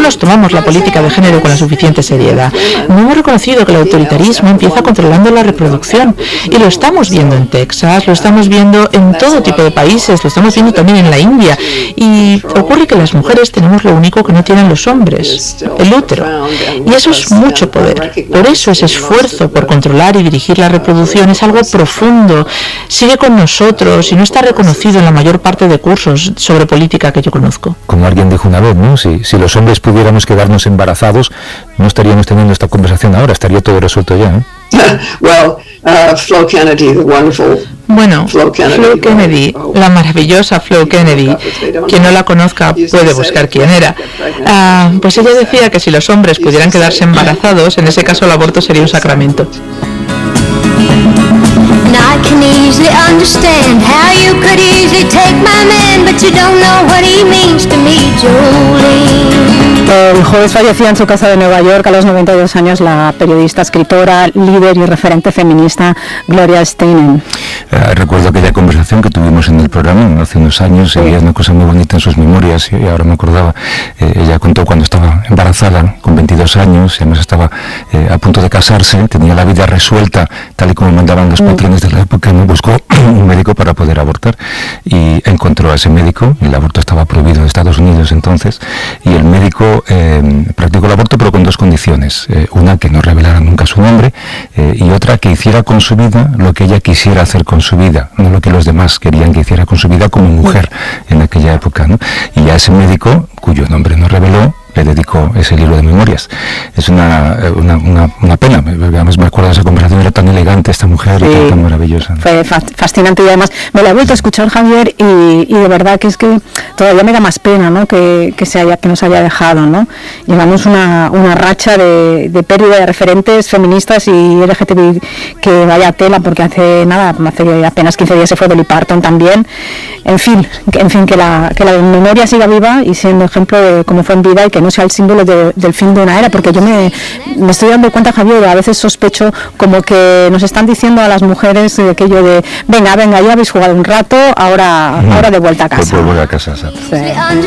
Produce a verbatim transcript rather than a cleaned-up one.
nos tomamos la política de género con la suficiente seriedad. No hemos reconocido que el autoritarismo empieza controlando la reproducción, y lo estamos viendo en Texas, lo estamos viendo en todo tipo de países, lo estamos viendo también en la India, y ocurre que las mujeres tenemos lo único que no tienen los hombres, el útero, y eso es mucho poder. Por eso ese esfuerzo por controlar y dirigir la reproducción es algo profundo, sigue con nosotros y no está reconocido en la mayor parte de cursos sobre política que yo conozco. Como alguien dijo una vez, ¿no? Si, si los hombres pudiéramos quedarnos embarazados, no estaríamos teniendo esta conversación ahora, estaría todo resuelto ya, ¿eh? well, uh, Flo Kennedy, the wonderful Bueno, Flo Kennedy, Flo Kennedy, la maravillosa Flo Kennedy, quien no la conozca puede buscar quién era. Ah, pues ella decía que si los hombres pudieran quedarse embarazados, en ese caso el aborto sería un sacramento. I can easily understand how you could easily take my man, but you don't know what he means to me, Jolene. El jueves fallecía en su casa de Nueva York a los noventa y dos años la periodista, escritora, líder y referente feminista Gloria Steinem. Eh, recuerdo aquella conversación que tuvimos en el programa hace unos años, y había una cosa muy bonita en sus memorias, y ahora me acordaba. Eh, ella contó cuando estaba embarazada, con veintidós años, y además estaba eh, a punto de casarse, tenía la vida resuelta, tal y como mandaban los patrones de la época, ¿no? Buscó un médico para poder abortar, y encontró a ese médico. El aborto estaba prohibido en Estados Unidos entonces, y el médico eh, practicó el aborto, pero con dos condiciones. Eh, una, que no revelara nunca su nombre, eh, y otra, que hiciera con su vida lo que ella quisiera hacer con su vida, no lo que los demás querían que hiciera con su vida como mujer en aquella época, ¿no? Y a ese médico, cuyo nombre no reveló, le dedicó ese libro de memorias. Es una, una, una, una pena. Además me acuerdo de esa conversación, era tan elegante esta mujer, sí, y tan, tan maravillosa, ¿no? Fue fascinante, y además me la he vuelto a escuchar, Javier, y, y de verdad que es que todavía me da más pena, ¿no? que, que, se haya, que nos haya dejado, ¿no? Llevamos una, una racha de, de pérdida de referentes feministas y L G T B I que vaya tela, porque hace nada, hace apenas quince días se fue Dolly Parton también. En fin, en fin que la, que la memoria siga viva y siendo ejemplo de cómo fue en vida, y que no sea el símbolo de, del fin de una era, porque yo me, me estoy dando cuenta, Javier, a veces sospecho como que nos están diciendo a las mujeres eh, aquello de venga, venga, ya habéis jugado un rato, ahora, mm. ahora de vuelta a casa. Pues vuelvo a casa, ¿sabes? Sí.